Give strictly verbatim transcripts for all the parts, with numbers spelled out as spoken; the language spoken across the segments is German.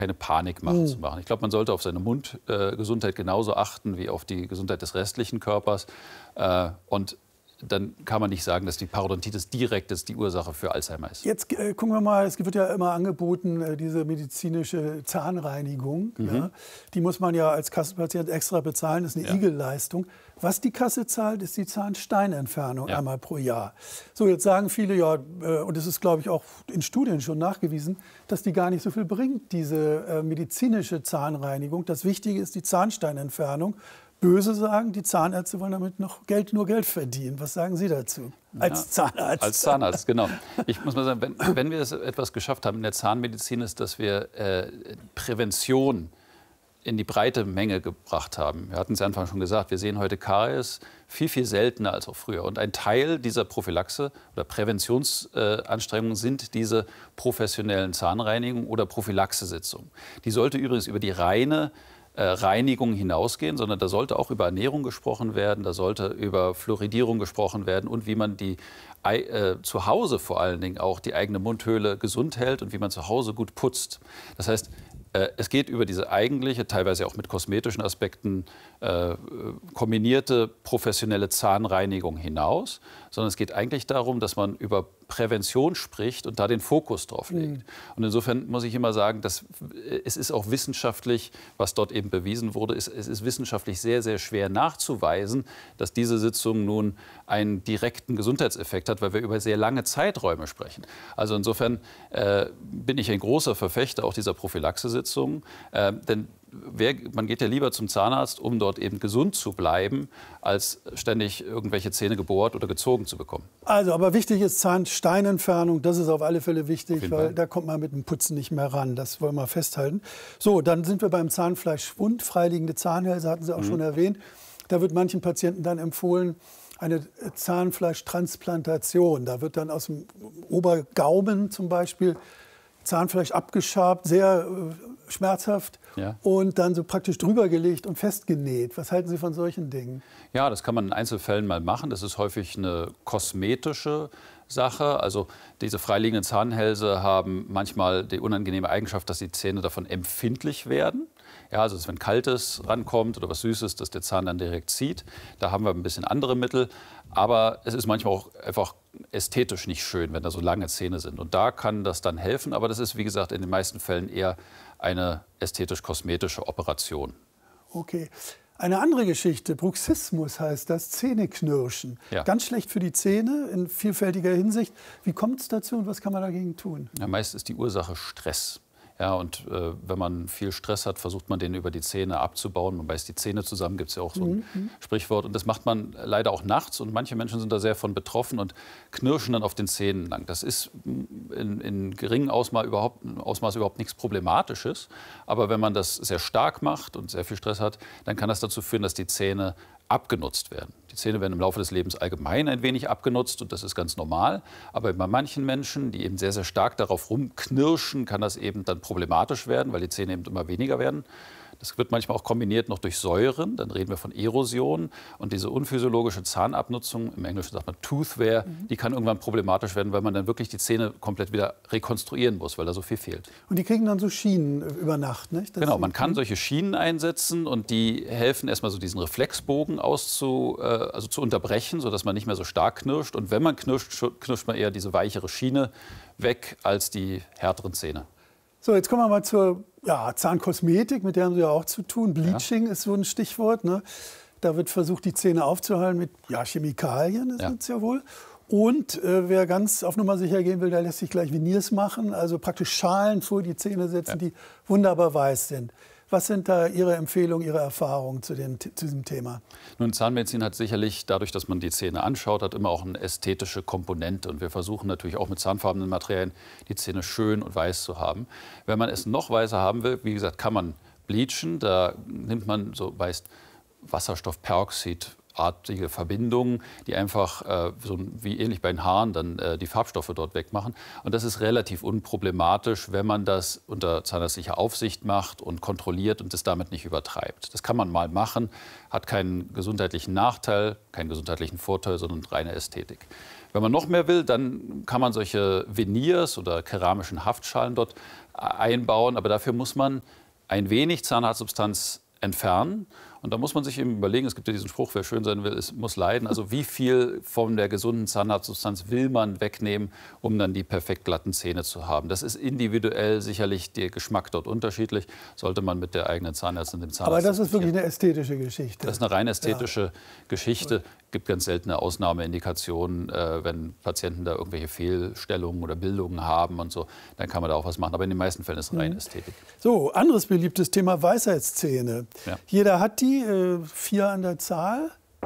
keine Panikmache Mhm. zu machen. Ich glaube, man sollte auf seine Mundgesundheit äh, genauso achten wie auf die Gesundheit des restlichen Körpers. Äh, und dann kann man nicht sagen, dass die Parodontitis direkt ist die Ursache für Alzheimer ist. Jetzt äh, gucken wir mal, es wird ja immer angeboten, äh, diese medizinische Zahnreinigung. Mhm. Ja. Die muss man ja als Kassenpatient extra bezahlen, das ist eine Ja. Igelleistung. Was die Kasse zahlt, ist die Zahnsteinentfernung Ja. einmal pro Jahr. So, jetzt sagen viele, ja, äh, und es ist, glaube ich, auch in Studien schon nachgewiesen, dass die gar nicht so viel bringt, diese äh, medizinische Zahnreinigung. Das Wichtige ist die Zahnsteinentfernung. Böse sagen, die Zahnärzte wollen damit noch Geld, nur Geld verdienen. Was sagen Sie dazu als Ja, Zahnarzt? Als Zahnarzt, genau. Ich muss mal sagen, wenn, wenn wir es etwas geschafft haben in der Zahnmedizin, ist, dass wir äh, Prävention in die breite Menge gebracht haben. Wir hatten es Anfang schon gesagt, wir sehen heute Karies viel, viel seltener als auch früher. Und ein Teil dieser Prophylaxe oder Präventionsanstrengungen äh, sind diese professionellen Zahnreinigungen oder Prophylaxesitzungen. Die sollte übrigens über die reine Äh, Reinigung hinausgehen, sondern da sollte auch über Ernährung gesprochen werden, da sollte über Fluoridierung gesprochen werden und wie man die äh, zu Hause vor allen Dingen auch die eigene Mundhöhle gesund hält und wie man zu Hause gut putzt. Das heißt, äh, es geht über diese eigentliche, teilweise auch mit kosmetischen Aspekten äh, kombinierte professionelle Zahnreinigung hinaus, sondern es geht eigentlich darum, dass man über Prävention spricht und da den Fokus drauf legt. Mhm. Und insofern muss ich immer sagen, dass es ist auch wissenschaftlich, was dort eben bewiesen wurde, ist, es ist wissenschaftlich sehr, sehr schwer nachzuweisen, dass diese Sitzung nun einen direkten Gesundheitseffekt hat, weil wir über sehr lange Zeiträume sprechen. Also insofern äh, bin ich ein großer Verfechter auch dieser Prophylaxesitzungen, äh, denn Wer, man geht ja lieber zum Zahnarzt, um dort eben gesund zu bleiben, als ständig irgendwelche Zähne gebohrt oder gezogen zu bekommen. Also, aber wichtig ist Zahnsteinentfernung. Das ist auf alle Fälle wichtig, weil Fall. da kommt man mit dem Putzen nicht mehr ran. Das wollen wir festhalten. So, dann sind wir beim Zahnfleischschwund. Freiliegende Zahnhälse hatten Sie auch mhm. schon erwähnt. Da wird manchen Patienten dann empfohlen, eine Zahnfleischtransplantation. Da wird dann aus dem Obergaumen zum Beispiel Zahnfleisch abgeschabt, sehr äh, schmerzhaft, ja. und dann so praktisch drüber gelegt und festgenäht. Was halten Sie von solchen Dingen? Ja, das kann man in Einzelfällen mal machen. Das ist häufig eine kosmetische Sache. Also diese freiliegenden Zahnhälse haben manchmal die unangenehme Eigenschaft, dass die Zähne davon empfindlich werden. Ja, also dass wenn Kaltes rankommt oder was Süßes, dass der Zahn dann direkt zieht. Da haben wir ein bisschen andere Mittel. Aber es ist manchmal auch einfach ästhetisch nicht schön, wenn da so lange Zähne sind. Und da kann das dann helfen. Aber das ist, wie gesagt, in den meisten Fällen eher eine ästhetisch-kosmetische Operation. Okay. Eine andere Geschichte, Bruxismus heißt das, Zähneknirschen. Ja. Ganz schlecht für die Zähne in vielfältiger Hinsicht. Wie kommt es dazu und was kann man dagegen tun? Ja, meist ist die Ursache Stress. Ja, und äh, wenn man viel Stress hat, versucht man den über die Zähne abzubauen. Man beißt die Zähne zusammen, gibt es ja auch so ein mhm. Sprichwort. Und das macht man leider auch nachts. Und manche Menschen sind da sehr von betroffen und knirschen dann auf den Zähnen lang. Das ist in, in geringem Ausmaß überhaupt, Ausmaß überhaupt nichts Problematisches. Aber wenn man das sehr stark macht und sehr viel Stress hat, dann kann das dazu führen, dass die Zähne abgenutzt werden. Die Zähne werden im Laufe des Lebens allgemein ein wenig abgenutzt und das ist ganz normal. Aber bei manchen Menschen, die eben sehr, sehr stark darauf rumknirschen, kann das eben dann problematisch werden, weil die Zähne eben immer weniger werden. Das wird manchmal auch kombiniert noch durch Säuren, dann reden wir von Erosion. Und diese unphysiologische Zahnabnutzung, im Englischen sagt man Tooth Wear, mhm. die kann irgendwann problematisch werden, weil man dann wirklich die Zähne komplett wieder rekonstruieren muss, weil da so viel fehlt. Und die kriegen dann so Schienen über Nacht, nicht? Genau, man kann solche Schienen einsetzen und die helfen erstmal so diesen Reflexbogen auszu, äh, also zu unterbrechen, sodass man nicht mehr so stark knirscht. Und wenn man knirscht, knirscht man eher diese weichere Schiene weg als die härteren Zähne. So, jetzt kommen wir mal zur ja, Zahnkosmetik, mit der haben Sie ja auch zu tun. Bleaching ja. ist so ein Stichwort. Ne? Da wird versucht, die Zähne aufzuheilen mit ja, Chemikalien, das ja. sind es ja wohl. Und äh, wer ganz auf Nummer sicher gehen will, der lässt sich gleich Veneers machen, also praktisch Schalen vor die Zähne setzen, ja. die wunderbar weiß sind. Was sind da Ihre Empfehlungen, Ihre Erfahrungen zu, dem, zu diesem Thema? Nun, Zahnmedizin hat sicherlich, dadurch, dass man die Zähne anschaut, hat immer auch eine ästhetische Komponente. Und wir versuchen natürlich auch mit zahnfarbenen Materialien die Zähne schön und weiß zu haben. Wenn man es noch weißer haben will, wie gesagt, kann man bleachen. Da nimmt man so weiß Wasserstoffperoxid artige Verbindungen, die einfach äh, so wie ähnlich bei den Haaren dann äh, die Farbstoffe dort wegmachen. Und das ist relativ unproblematisch, wenn man das unter zahnärztlicher Aufsicht macht und kontrolliert und es damit nicht übertreibt. Das kann man mal machen, hat keinen gesundheitlichen Nachteil, keinen gesundheitlichen Vorteil, sondern reine Ästhetik. Wenn man noch mehr will, dann kann man solche Veneers oder keramischen Haftschalen dort einbauen. Aber dafür muss man ein wenig Zahnarztsubstanz entfernen. Und da muss man sich eben überlegen, es gibt ja diesen Spruch, wer schön sein will, es muss leiden. Also wie viel von der gesunden Zahnarztsubstanz will man wegnehmen, um dann die perfekt glatten Zähne zu haben. Das ist individuell sicherlich der Geschmack dort unterschiedlich, sollte man mit der eigenen Zahnärztin, dem Zahnarzt. Aber das ist wirklich eine ästhetische Geschichte. Das ist eine rein ästhetische ja. Geschichte. Es gibt ganz seltene Ausnahmeindikationen, äh, wenn Patienten da irgendwelche Fehlstellungen oder Bildungen haben und so, dann kann man da auch was machen. Aber in den meisten Fällen ist es rein Ästhetik. So, anderes beliebtes Thema, Weisheitszähne. Ja. Jeder hat die, äh, vier an der Zahl,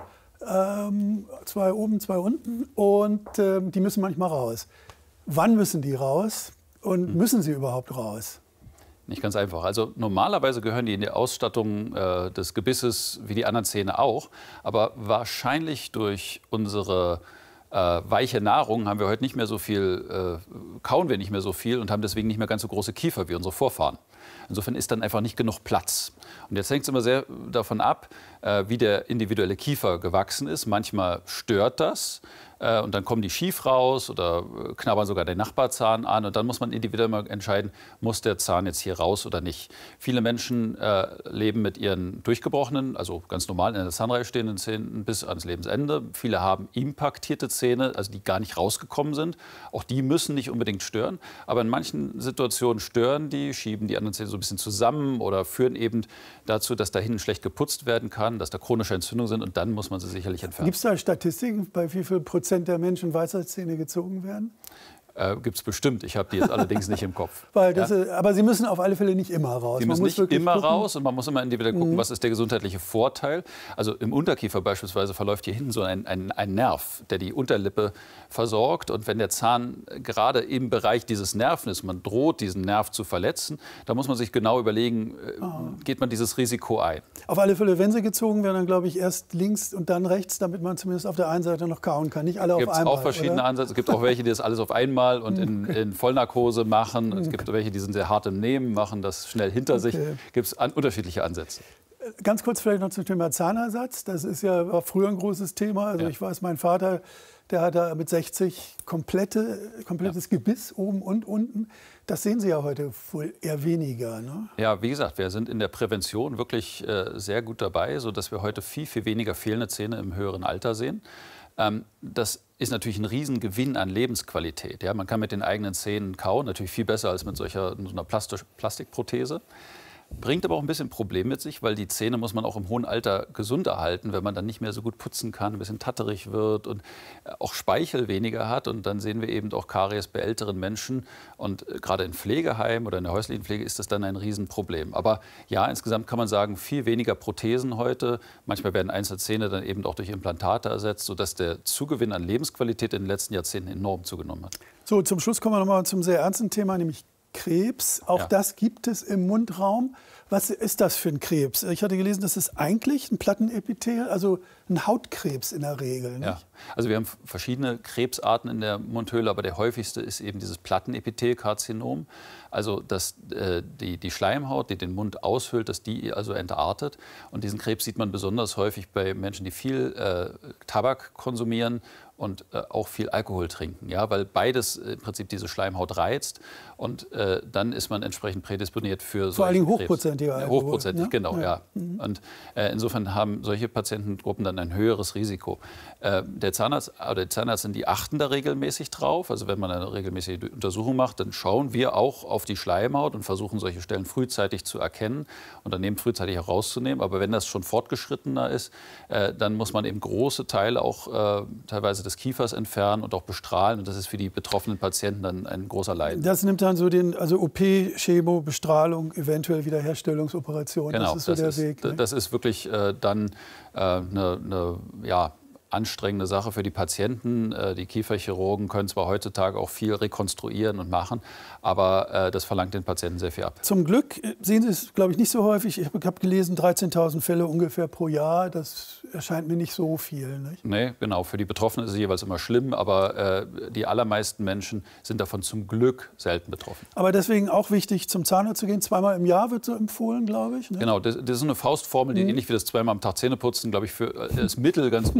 ähm, zwei oben, zwei unten und äh, die müssen manchmal raus. Wann müssen die raus und hm. müssen sie überhaupt raus? Nicht ganz einfach. Also normalerweise gehören die in die Ausstattung äh, des Gebisses wie die anderen Zähne auch. Aber wahrscheinlich durch unsere äh, weiche Nahrung haben wir heute nicht mehr so viel, äh, kauen wir nicht mehr so viel und haben deswegen nicht mehr ganz so große Kiefer wie unsere Vorfahren. Insofern ist dann einfach nicht genug Platz. Und jetzt hängt es immer sehr davon ab, äh, wie der individuelle Kiefer gewachsen ist. Manchmal stört das. Und dann kommen die schief raus oder knabbern sogar den Nachbarzahn an. Und dann muss man individuell mal entscheiden, muss der Zahn jetzt hier raus oder nicht. Viele Menschen äh, leben mit ihren durchgebrochenen, also ganz normal in der Zahnreihe stehenden Zähnen bis ans Lebensende. Viele haben impaktierte Zähne, also die gar nicht rausgekommen sind. Auch die müssen nicht unbedingt stören. Aber in manchen Situationen stören die, schieben die anderen Zähne so ein bisschen zusammen oder führen eben dazu, dass da hinten schlecht geputzt werden kann, dass da chronische Entzündungen sind. Und dann muss man sie sicherlich entfernen. Gibt es da Statistiken, bei wie viel Prozent der Menschen Weisheitszähne gezogen werden? Äh, Gibt es bestimmt. Ich habe die jetzt allerdings nicht im Kopf. Weil das, ja? Aber sie müssen auf alle Fälle nicht immer raus. Sie müssen nicht immer gucken. raus und man muss immer individuell gucken, mhm. was ist der gesundheitliche Vorteil. Also im Unterkiefer beispielsweise verläuft hier hinten so ein, ein, ein Nerv, der die Unterlippe versorgt. Und wenn der Zahn gerade im Bereich dieses Nerven ist, man droht, diesen Nerv zu verletzen, da muss man sich genau überlegen, oh. geht man dieses Risiko ein. Auf alle Fälle, wenn sie gezogen werden, dann glaube ich erst links und dann rechts, damit man zumindest auf der einen Seite noch kauen kann. Nicht alle Gibt's auf einmal. Es gibt auch verschiedene oder? Ansätze. Es gibt auch welche, die das alles auf einmal und in, in Vollnarkose machen. Es gibt welche, die sind sehr hart im Nehmen, machen das schnell hinter okay. sich. Gibt es an, unterschiedliche Ansätze. Ganz kurz vielleicht noch zum Thema Zahnersatz. Das ist ja war früher ein großes Thema. Also ja. ich weiß, mein Vater, der hat da mit sechzig komplette, komplettes ja. Gebiss oben und unten. Das sehen Sie ja heute wohl eher weniger, ne? Ja, wie gesagt, wir sind in der Prävention wirklich äh, sehr gut dabei, sodass wir heute viel, viel weniger fehlende Zähne im höheren Alter sehen. Ähm, das ist natürlich ein Riesengewinn an Lebensqualität. Ja? Man kann mit den eigenen Zähnen kauen, natürlich viel besser als mit solcher so einer Plastik Plastikprothese. Bringt aber auch ein bisschen Problem mit sich, weil die Zähne muss man auch im hohen Alter gesund erhalten, wenn man dann nicht mehr so gut putzen kann, ein bisschen tatterig wird und auch Speichel weniger hat. Und dann sehen wir eben auch Karies bei älteren Menschen. Und gerade in Pflegeheimen oder in der häuslichen Pflege ist das dann ein Riesenproblem. Aber ja, insgesamt kann man sagen, viel weniger Prothesen heute. Manchmal werden einzelne Zähne dann eben auch durch Implantate ersetzt, sodass der Zugewinn an Lebensqualität in den letzten Jahrzehnten enorm zugenommen hat. So, zum Schluss kommen wir noch mal zum sehr ernsten Thema, nämlich Krebs. Auch ja. das gibt es im Mundraum. Was ist das für ein Krebs? Ich hatte gelesen, das ist eigentlich ein Plattenepithel, also ein Hautkrebs in der Regel. Nicht? Ja. Also wir haben verschiedene Krebsarten in der Mundhöhle, aber der häufigste ist eben dieses Plattenepithelkarzinom. Also dass äh, die, die Schleimhaut, die den Mund aushöhlt, dass die also entartet. Und diesen Krebs sieht man besonders häufig bei Menschen, die viel äh, Tabak konsumieren und äh, auch viel Alkohol trinken, ja, weil beides im Prinzip diese Schleimhaut reizt und äh, dann ist man entsprechend prädisponiert für vor allen Dingen hochprozentiger Alkohol. Ja, hochprozentig, ne? Genau, ja. ja. Mhm. Und äh, insofern haben solche Patientengruppen dann ein höheres Risiko. Äh, der Zahnarzt oder die Zahnärztin, die achten da regelmäßig drauf. Also wenn man eine regelmäßige Untersuchung macht, dann schauen wir auch auf die Schleimhaut und versuchen solche Stellen frühzeitig zu erkennen und dann eben frühzeitig herauszunehmen. Aber wenn das schon fortgeschrittener ist, äh, dann muss man eben große Teile auch äh, teilweise des Kiefers entfernen und auch bestrahlen. Und das ist für die betroffenen Patienten dann ein großer Leiden. Das nimmt dann so den, also O P, Chemo, Bestrahlung, eventuell Wiederherstellungsoperation. Genau, das ist so das der ist, Weg. Ne? Das ist wirklich äh, dann eine äh, ne, ja, anstrengende Sache für die Patienten. Die Kieferchirurgen können zwar heutzutage auch viel rekonstruieren und machen, aber äh, das verlangt den Patienten sehr viel ab. Zum Glück sehen Sie es, glaube ich, nicht so häufig. Ich habe gelesen, dreizehntausend Fälle ungefähr pro Jahr. Das erscheint mir nicht so viel. Nicht? Nee, genau. Für die Betroffenen ist es jeweils immer schlimm, aber äh, die allermeisten Menschen sind davon zum Glück selten betroffen. Aber deswegen auch wichtig, zum Zahnarzt zu gehen. Zweimal im Jahr wird so empfohlen, glaube ich. Ne? Genau, das, das ist eine Faustformel, die mhm. ähnlich wie das zweimal am Tag Zähneputzen, glaube ich, für das Mittel ganz gut gilt.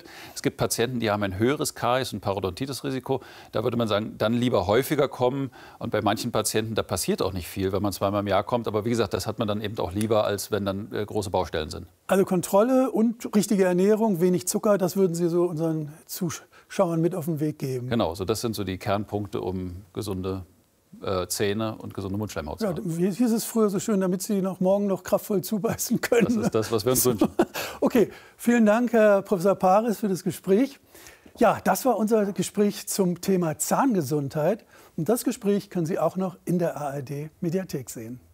Es gibt Patienten, die haben ein höheres Karies- und Parodontitis-Risiko. Da würde man sagen, dann lieber häufiger kommen. Und bei manchen Patienten, da passiert auch nicht viel, wenn man zweimal im Jahr kommt. Aber wie gesagt, das hat man dann eben auch lieber, als wenn dann äh, große Baustellen sind. Also Kontrolle und richtige Ernährung, wenig Zucker, das würden Sie so unseren Zuschauern mit auf den Weg geben. Genau, so das sind so die Kernpunkte, um gesunde äh, Zähne und gesunde Mundschleimhaut zu haben. Ja, wie hieß es früher so schön, damit Sie noch morgen noch kraftvoll zubeißen können. Das ist das, was wir uns wünschen. Okay, vielen Dank, Herr Professor Paris, für das Gespräch. Ja, das war unser Gespräch zum Thema Zahngesundheit. Und das Gespräch können Sie auch noch in der A R D-Mediathek sehen.